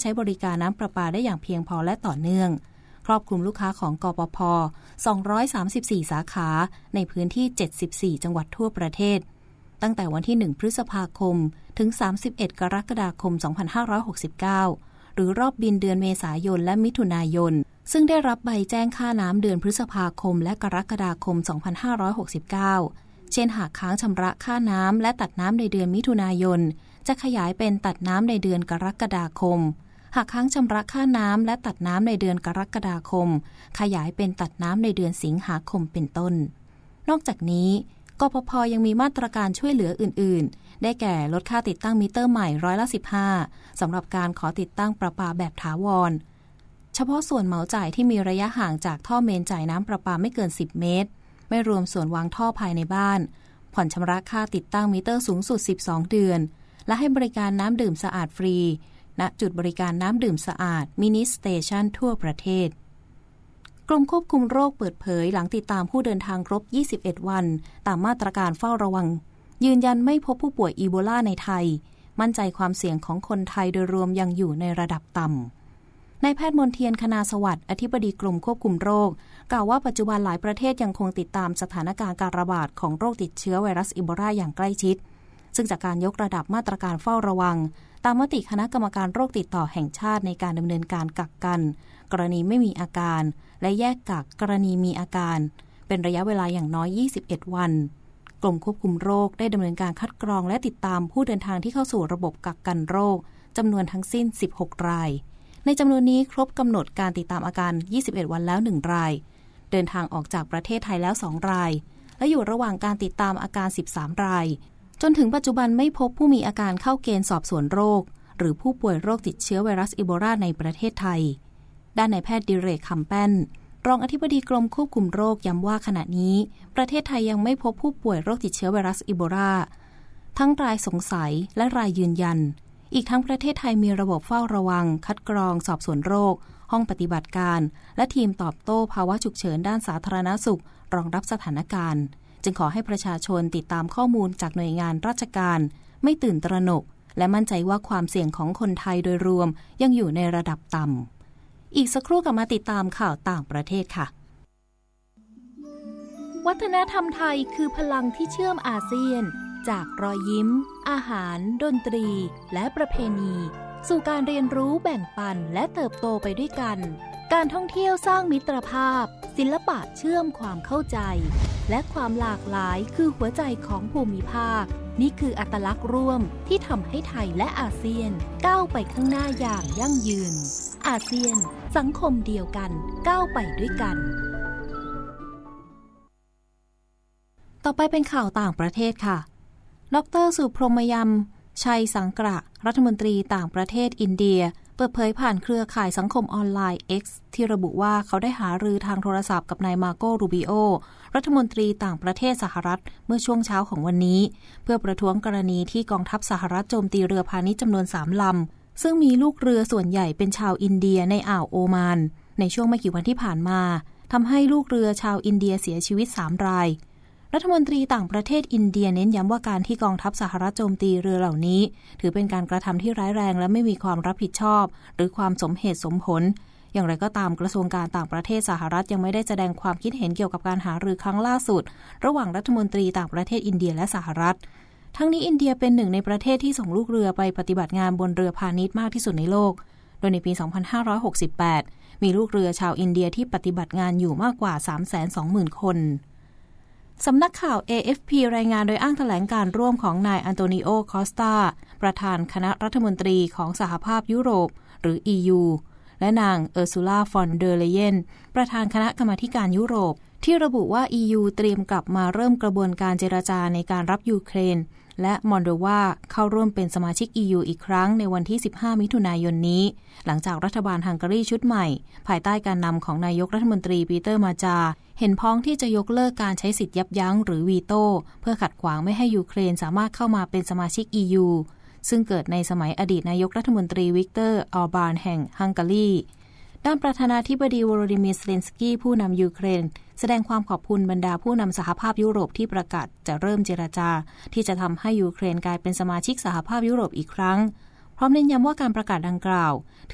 ช้บริการน้ำประปาได้อย่างเพียงพอและต่อเนื่องครอบคลุมลูกค้าของกปภ. 234 สาขาในพื้นที่ 74 จังหวัดทั่วประเทศตั้งแต่วันที่ 1 พฤษภาคมถึง 31 กรกฎาคม 2569 หรือรอบบินเดือนเมษายนและมิถุนายนซึ่งได้รับใบแจ้งค่าน้ำเดือนพฤษภาคมและกรกฎาคม 2569 เช่นหากค้างชำระค่าน้ำและตัดน้ำในเดือนมิถุนายนจะขยายเป็นตัดน้ำในเดือนกรกฎาคมหากค้างชำระค่าน้ำและตัดน้ำในเดือนกรกฎาคมขยายเป็นตัดน้ำในเดือนสิงหาคมเป็นต้นนอกจากนี้กปภ.ยังมีมาตรการช่วยเหลืออื่นๆได้แก่ลดค่าติดตั้งมิเตอร์ใหม่15%สำหรับการขอติดตั้งประปาแบบถาวรเฉพาะส่วนเหมาจ่ายที่มีระยะห่างจากท่อเมนจ่ายน้ำประปาไม่เกิน10 เมตรไม่รวมส่วนวางท่อภายในบ้านผ่อนชำระค่าติดตั้งมิเตอร์สูงสุด12 เดือนและให้บริการน้ำดื่มสะอาดฟรีณจุดบริการน้ำดื่มสะอาดมินิสเตชันทั่วประเทศกรมควบคุมโรคเปิดเผยหลังติดตามผู้เดินทางครบ21 วันตามมาตรการเฝ้าระวังยืนยันไม่พบผู้ป่วยอีโบลาในไทยมั่นใจความเสี่ยงของคนไทยโดยรวมยังอยู่ในระดับต่ำนายแพทย์มนเทียนคณาสวัสดิ์อธิบดีกรมควบคุมโรคกล่าวว่าปัจจุบันหลายประเทศยังคงติดตามสถานการณ์การระบาดของโรคติดเชื้อไวรัสอีโบลาอย่างใกล้ชิดซึ่งจากการยกระดับมาตรการเฝ้าระวังตามมติคณะกรรมการโรคติดต่อแห่งชาติในการดำเนินการกักกันกรณีไม่มีอาการและแยกกักกรณีมีอาการเป็นระยะเวลาอย่างน้อย21 วันกรมควบคุมโรคได้ดำเนินการคัดกรองและติดตามผู้เดินทางที่เข้าสู่ระบบกักกันโรคจำนวนทั้งสิ้น16 รายในจำนวนนี้ครบกำหนดการติดตามอาการ21 วันแล้ว1 รายเดินทางออกจากประเทศไทยแล้ว2 รายและอยู่ระหว่างการติดตามอาการ13 รายจนถึงปัจจุบันไม่พบผู้มีอาการเข้าเกณฑ์สอบสวนโรคหรือผู้ป่วยโรคติดเชื้อไวรัสอีโบลาในประเทศไทยด้านนายแพทย์ดิเรก คำแป้นรองอธิบดีกรมควบคุมโรคย้ำว่าขณะนี้ประเทศไทยยังไม่พบผู้ป่วยโรคติดเชื้อไวรัสอีโบลาทั้งรายสงสัยและรายยืนยันอีกทั้งประเทศไทยมีระบบเฝ้าระวังคัดกรองสอบสวนโรคห้องปฏิบัติการและทีมตอบโต้ภาวะฉุกเฉินด้านสาธารณสุขรองรับสถานการณ์จึงขอให้ประชาชนติดตามข้อมูลจากหน่วยงานราชการไม่ตื่นตระหนกและมั่นใจว่าความเสี่ยงของคนไทยโดยรวมยังอยู่ในระดับต่ำอีกสักครู่กลับมาติดตามข่าวต่างประเทศค่ะวัฒนธรรมไทยคือพลังที่เชื่อมอาเซียนจากรอยยิ้มอาหารดนตรีและประเพณีสู่การเรียนรู้แบ่งปันและเติบโตไปด้วยกันการท่องเที่ยวสร้างมิตรภาพศิลปะเชื่อมความเข้าใจและความหลากหลายคือหัวใจของภูมิภาคนี่คืออัตลักษณ์ร่วมที่ทำให้ไทยและอาเซียนก้าวไปข้างหน้าอย่างยั่งยืนอาเซียนสังคมเดียวกันก้าวไปด้วยกันต่อไปเป็นข่าวต่างประเทศค่ะดร.สุพรหมยมชัยสังกระรัฐมนตรีต่างประเทศอินเดียเปิดเผยผ่านเครือข่ายสังคมออนไลน์ X ที่ระบุว่าเขาได้หารือทางโทรศัพท์กับนายมาโกรูบิโอรัฐมนตรีต่างประเทศสหรัฐเมื่อช่วงเช้าของวันนี้เพื่อประท้วงกรณีที่กองทัพสหรัฐโจมตีเรือพาณิชย์จำนวน3 ลำซึ่งมีลูกเรือส่วนใหญ่เป็นชาวอินเดียในอ่าวโอมานในช่วงไม่กี่วันที่ผ่านมาทำให้ลูกเรือชาวอินเดียเสียชีวิต3 รายรัฐมนตรีต่างประเทศอินเดียเน้นย้ำว่าการที่กองทัพสหรัฐโจมตีเรือเหล่านี้ถือเป็นการกระทำที่ร้ายแรงและไม่มีความรับผิดชอบหรือความสมเหตุสมผลอย่างไรก็ตามกระทรวงการต่างประเทศสหรัฐยังไม่ได้แสดงความคิดเห็นเกี่ยวกับการหารือครั้งล่าสุดระหว่างรัฐมนตรีต่างประเทศอินเดียและสหรัฐทั้งนี้อินเดียเป็นหนึ่งในประเทศที่ส่งลูกเรือไปปฏิบัติงานบนเรือพาณิชย์มากที่สุดในโลกโดยในปี 2568 มีลูกเรือชาวอินเดียที่ปฏิบัติงานอยู่มากกว่า 320,000 คนสำนักข่าว AFP รายงานโดยอ้างแถลงการร่วมของนายอันโตนิโอ คอสตาประธานคณะรัฐมนตรีของสหภาพยุโรปหรือ EU และนางเออร์ซูลา ฟอนเดอร์เลเยนประธานคณะกรรมาธิการยุโรปที่ระบุว่า EU เตรียมกลับมาเริ่มกระบวนการเจรจาในการรับยูเครนและมอลโดวาเข้าร่วมเป็นสมาชิก EU อีกครั้งในวันที่ 15 มิถุนายนนี้หลังจากรัฐบาลฮังการีชุดใหม่ภายใต้การนำของนายกรัฐมนตรีปีเตอร์มาจาเห็นพ้องที่จะยกเลิกการใช้สิทธิยับยั้งหรือวีโต้เพื่อขัดขวางไม่ให้ยูเครนสามารถเข้ามาเป็นสมาชิก EU ซึ่งเกิดในสมัยอดีตนายกรัฐมนตรีวิกเตอร์ ออร์บานแห่งฮังการีด้านประธานาธิบดีโวโลดิเมียร์ เซเลนสกี้ผู้นำยูเครนแสดงความขอบคุณบรรดาผู้นำสหภาพยุโรปที่ประกาศจะเริ่มเจรจาที่จะทำให้ยูเครนกลายเป็นสมาชิกสหภาพยุโรปอีกครั้งพร้อมเน้นย้ำว่าการประกาศดังกล่าว